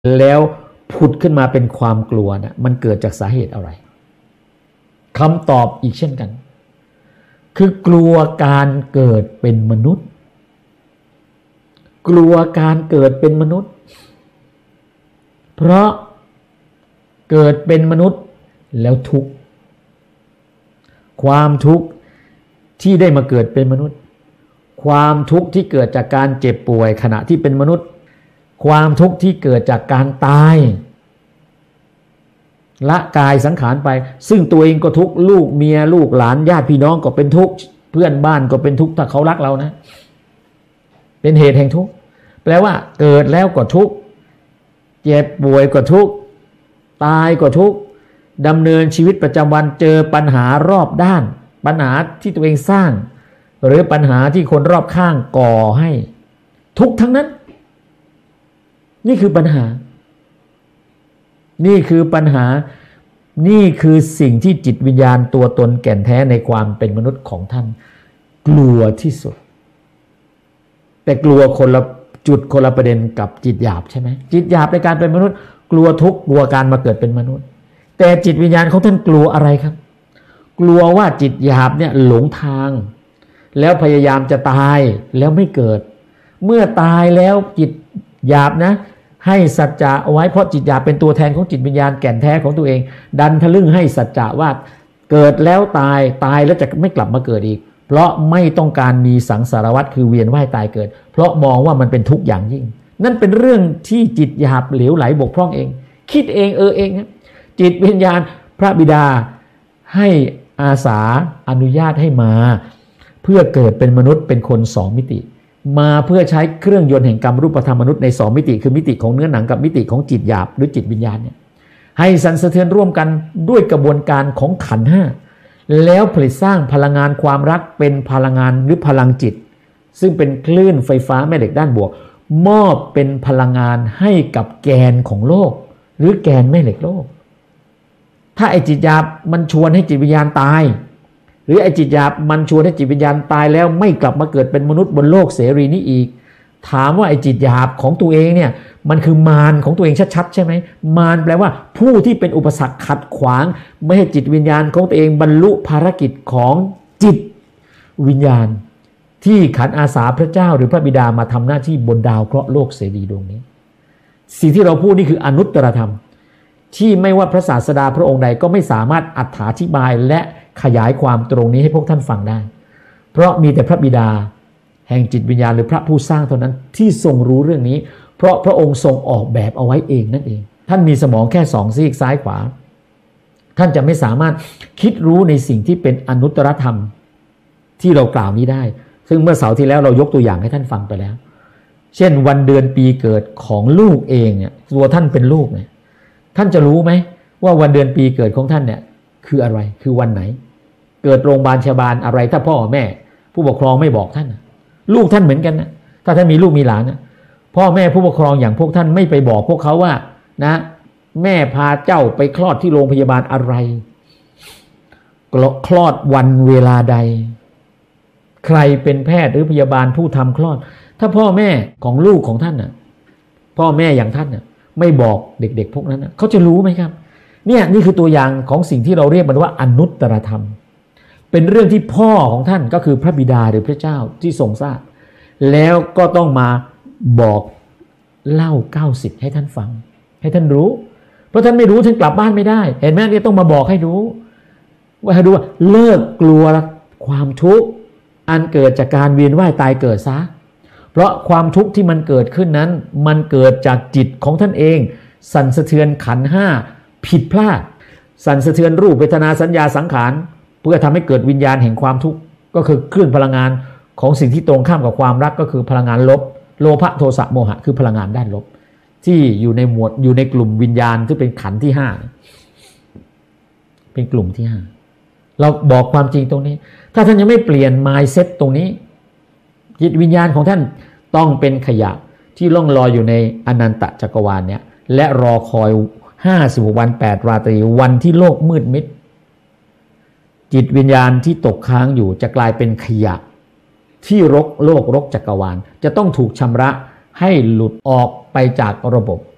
แล้วผุดขึ้นมาเป็นความกลัวนะมันเกิดจากสาเหตุอะไรคำตอบอีกเช่นกันคือกลัวการเกิดเป็นมนุษย์กลัวการเกิดเป็นมนุษย์เพราะเกิดเป็นมนุษย์แล้วทุกข์ความทุกข์ที่ได้มาเกิดเป็นมนุษย์ความทุกข์ที่เกิดจากการเจ็บป่วยขณะที่เป็นมนุษย์ความทุกข์ที่เกิดจากการตายละกายสังขารไปซึ่งตัวเองก็ทุกข์ลูกเมียลูกหลานญาติพี่น้องก็เป็นทุกข์เพื่อนบ้านก็เป็นทุกข์ถ้าเขารักเรานะเป็นเหตุแห่งทุกข์แปลว่าเกิดแล้วก็ทุกข์เจ็บป่วยก็ทุกข์ตายก็ทุกข์ดำเนินชีวิตประจำวันเจอปัญหารอบด้านปัญหาที่ตัวเองสร้างหรือปัญหาที่คนรอบข้างก่อให้ทุกข์ทั้งนั้นนี่คือปัญหานี่คือปัญหานี่คือสิ่งที่จิตวิญญาณตัวตนแก่นแท้ในความเป็นมนุษย์ของท่านกลัวที่สุดแต่กลัวคนละจุดคนละประเด็นกับจิตหยาบใช่ไหมจิตหยาบในการเป็นมนุษย์กลัวทุกข์กลัวการมาเกิดเป็นมนุษย์แต่จิตวิญญาณของท่านกลัวอะไรครับกลัวว่าจิตหยาบเนี่ยหลงทางแล้วพยายามจะตายแล้วไม่เกิดเมื่อตายแล้วจิตหยาบนะให้สัจจะเอาไว้เพราะจิตหยาบเป็นตัวแทนของจิตวิญญาณแก่นแท้ของตัวเองดันทะลึ่งให้สัจจะว่าเกิดแล้วตายแล้วจะไม่กลับมาเกิดอีกเพราะไม่ต้องการมีสังสารวัฏคือเวียนว่ายตายเกิดเพราะมองว่ามันเป็นทุกข์อย่างยิ่งนั่นเป็นเรื่องที่จิตหยาบเหลวไหลบกพร่องเองคิดเองเองนะจิตวิญญาณพระบิดาให้อาสาอนุญาตให้มาเพื่อเกิดเป็นมนุษย์เป็นคนสองมิติมาเพื่อใช้เครื่องยนต์แห่งกรรมรูปธรรมมนุษย์ในสองมิติคือมิติของเนื้อหนังกับมิติของจิตหยาบหรือจิตวิญญาณเนี่ยให้สั่นสะเทือนร่วมกันด้วยกระบวนการของขันธ์ห้าแล้วผลิตสร้างพลังงานความรักเป็นพลังงานหรือพลังจิตซึ่งเป็นคลื่นไฟฟ้าแม่เหล็กด้านบวกมอบเป็นพลังงานให้กับแกนของโลกหรือแกนแม่เหล็กโลกถ้าไอ้จิตหยาบมันชวนให้จิตวิญญาณตายหรือไอ้จิตหยาบมันชวนให้จิตวิญญาณตายแล้วไม่กลับมาเกิดเป็นมนุษย์บนโลกเสรีนี้อีกถามว่าไอ้จิตหยาบของตัวเองเนี่ยมันคือมารของตัวเองชัดๆใช่ไหมมารแปลว่าผู้ที่เป็นอุปสรรคขัดขวางไม่ให้จิตวิญญาณของตัวเองบรรลุภารกิจของจิตวิญญาณที่ขันอาสาพระเจ้าหรือพระบิดามาทำหน้าที่บนดาวเคราะห์โลกเสรีดวงนี้สิ่งที่เราพูดนี่คืออนุตตรธรรมที่ไม่ว่าพระศาสดาพระองค์ใดก็ไม่สามารถอธิบายและขยายความตรงนี้ให้พวกท่านฟังได้เพราะมีแต่พระบิดาแห่งจิตวิญญาณหรือพระผู้สร้างเท่านั้นที่ทรงรู้เรื่องนี้เพราะพระองค์ทรงออกแบบเอาไว้เองนั่นเองท่านมีสมองแค่2ซีกซ้ายขวาท่านจะไม่สามารถคิดรู้ในสิ่งที่เป็นอนุตตรธรรมที่เรากล่าวนี้ได้ซึ่งเมื่อเสาร์ที่แล้วเรายกตัวอย่างให้ท่านฟังไปแล้วเช่นวันเดือนปีเกิดของลูกเองเนี่ยตัวท่านเป็นลูกเนี่ยท่านจะรู้ไหมว่าวันเดือนปีเกิดของท่านเนี่ยคืออะไรคือวันไหนเกิดโรงพยาบาลชบาลอะไรถ้าพ่อแม่ผู้ปกครองไม่บอกท่านลูกท่านเหมือนกันนะถ้าท่านมีลูกมีหลานนะพ่อแม่ผู้ปกครองอย่างพวกท่านไม่ไปบอกพวกเขาว่านะแม่พาเจ้าไปคลอดที่โรงพยาบาลอะไรคลอดวันเวลาใดใครเป็นแพทย์หรือพยาบาลผู้ทำคลอดถ้าพ่อแม่ของลูกของท่านน่ะพ่อแม่อย่างท่านน่ะไม่บอกเด็กๆพวกนั้นเขาจะรู้ไหมครับเนี่ยนี่คือตัวอย่างของสิ่งที่เราเรียกมันว่าอนุตตรธรรมเป็นเรื่องที่พ่อของท่านก็คือพระบิดาหรือพระเจ้าที่ทรงทราบแล้วก็ต้องมาบอกเล่า90ให้ท่านฟังให้ท่านรู้เพราะท่านไม่รู้ท่านกลับบ้านไม่ได้เห็นไหมเนี่ยต้องมาบอกให้รู้ว่าให้รู้ว่าเลิกกลัวความทุกข์อันเกิดจากการเวียนว่ายตายเกิดซะเพราะความทุกข์ที่มันเกิดขึ้นนั้นมันเกิดจากจิตของท่านเองสั่นสะเทือนขันธ์ห้าผิดพลาดสั่นสะเทือนรูปเวทนาสัญญาสังขารเพื่อทำให้เกิดวิญญาณแห่งความทุกข์ก็คือคลื่นพลังงานของสิ่งที่ตรงข้ามกับความรักก็คือพลังงานลบโลภะโทสะโมหะคือพลังงานด้านลบที่อยู่ในหมวดอยู่ในกลุ่มวิญญาณที่เป็นขันธ์ที่5เป็นกลุ่มที่5เราบอกความจริงตรงนี้ถ้าท่านยังไม่เปลี่ยน mindset ตรงนี้จิตวิญญาณของท่านต้องเป็นขยะที่ล่องลอยอยู่ในอนันตจักรวาลเนี่ยและรอคอย56วัน8ราตรีวันที่โลกมืดมิดจิตวิญญาณที่ตกค้างอยู่จะกลายเป็นขยะที่รกโลกรกจักรวาลจะต้องถูกชำระให้หลุดออกไปจากระบบ